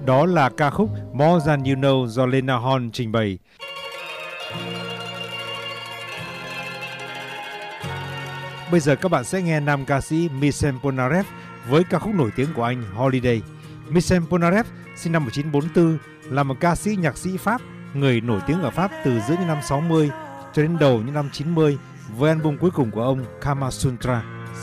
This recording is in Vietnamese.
Đó là ca khúc More Than You Know do Lena Horne trình bày. Bây giờ các bạn sẽ nghe nam ca sĩ Michel Polnareff với ca khúc nổi tiếng của anh Holiday. Michel Polnareff sinh năm 1944 là một ca sĩ nhạc sĩ Pháp, người nổi tiếng ở Pháp từ giữa những năm 60 cho đến đầu những năm 90 với album cuối cùng của ông Kama Sutra.